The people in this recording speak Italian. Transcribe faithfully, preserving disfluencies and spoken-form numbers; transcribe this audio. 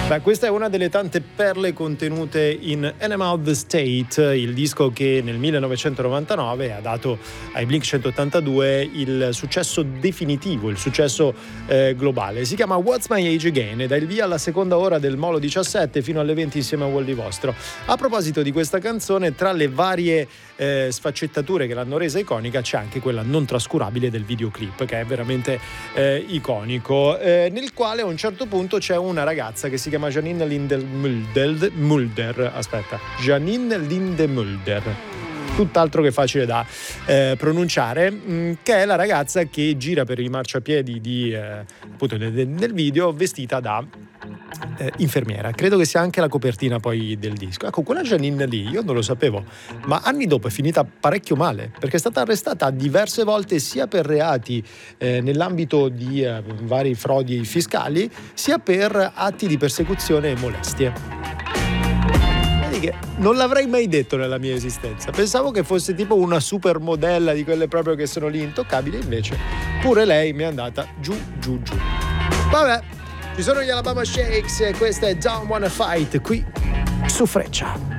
Beh, questa è una delle tante perle contenute in Enema of the State, il disco che nel millenovecentonovantanove ha dato ai Blink centottantadue il successo definitivo, il successo eh, globale. Si chiama What's My Age Again e dà il via alla seconda ora del Molo diciassette fino alle venti insieme a Wall di Vostro. A proposito di questa canzone, tra le varie eh, sfaccettature che l'hanno resa iconica c'è anche quella non trascurabile del videoclip, che è veramente eh, iconico, eh, nel quale a un certo punto c'è una ragazza che si chiama Janine Lindemulder, Mulder, aspetta, Janine Lindemulder, tutt'altro che facile da eh, pronunciare, mh, che è la ragazza che gira per i marciapiedi di, eh, appunto del, del video vestita da eh, infermiera. Credo che sia anche la copertina poi del disco. Ecco, quella Janine lì io non lo sapevo, ma anni dopo è finita parecchio male, perché è stata arrestata diverse volte sia per reati eh, nell'ambito di eh, vari frodi fiscali, sia per atti di persecuzione e molestie. Che non l'avrei mai detto nella mia esistenza. Pensavo che fosse tipo una supermodella di quelle proprio che sono lì intoccabili, invece pure lei mi è andata giù giù giù. Vabbè, ci sono gli Alabama Shakes e questa è Don't Wanna Fight qui su Freccia.